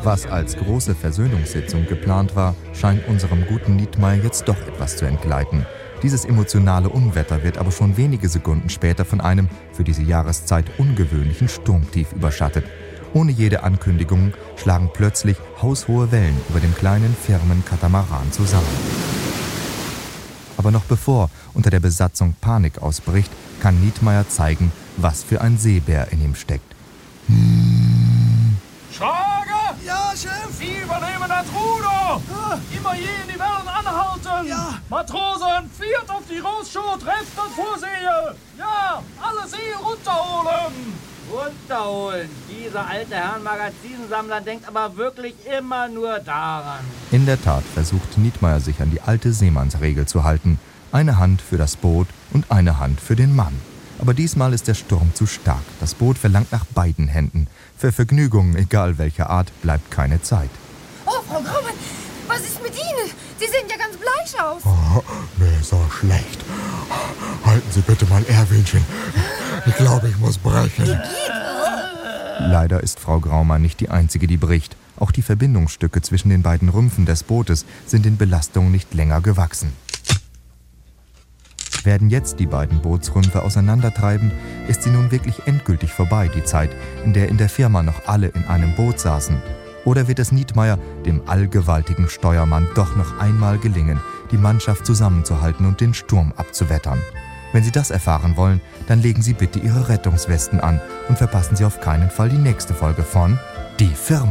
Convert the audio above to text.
Was als große Versöhnungssitzung geplant war, scheint unserem guten Nietmeyer jetzt doch etwas zu entgleiten. Dieses emotionale Unwetter wird aber schon wenige Sekunden später von einem für diese Jahreszeit ungewöhnlichen Sturmtief überschattet. Ohne jede Ankündigung schlagen plötzlich haushohe Wellen über dem kleinen Firmenkatamaran zusammen. Aber noch bevor unter der Besatzung Panik ausbricht, kann Nietmeyer zeigen, was für ein Seebär in ihm steckt. Schrager! Ja, Chef! Sie übernehmen das Ruder! Ja. Immer je in die Wellen anhalten! Ja. Matrosen, fährt auf die Rossschot, trefft und Vorsehe! Ja, alle See runterholen! Runterholen. Dieser alte Herrn Magazinsammler denkt aber wirklich immer nur daran. In der Tat versucht Nietmeyer sich an die alte Seemannsregel zu halten. Eine Hand für das Boot und eine Hand für den Mann. Aber diesmal ist der Sturm zu stark. Das Boot verlangt nach beiden Händen. Für Vergnügungen, egal welcher Art, bleibt keine Zeit. Oh, Frau Graumann, was ist mit Ihnen? Sie sehen ja ganz bleich aus. Oh, mir ist so schlecht. Halten Sie bitte mein Erwinchen. Ich glaube, ich muss brechen. Leider ist Frau Graumann nicht die Einzige, die bricht. Auch die Verbindungsstücke zwischen den beiden Rümpfen des Bootes sind den Belastungen nicht länger gewachsen. Werden jetzt die beiden Bootsrümpfe auseinandertreiben, ist sie nun wirklich endgültig vorbei, die Zeit, in der in der Firma noch alle in einem Boot saßen. Oder wird es Nietmeyer, dem allgewaltigen Steuermann, doch noch einmal gelingen, die Mannschaft zusammenzuhalten und den Sturm abzuwettern? Wenn Sie das erfahren wollen, dann legen Sie bitte Ihre Rettungswesten an und verpassen Sie auf keinen Fall die nächste Folge von Die Firma.